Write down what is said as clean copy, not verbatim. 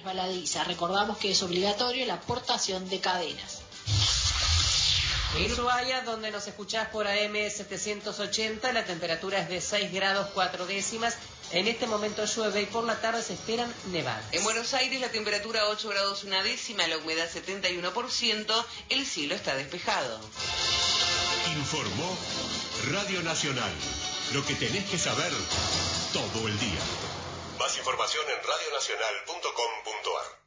resbaladiza. Recordamos que es obligatorio la portación de cadenas. En Ushuaia, donde nos escuchás por AM 780, la temperatura es de 6 grados 4 décimas. En este momento llueve y por la tarde se esperan nevadas. En Buenos Aires la temperatura 8 grados 1 décima, la humedad 71%, el cielo está despejado. Informó Radio Nacional. Lo que tenés que saber todo el día. Más información en radionacional.com.ar.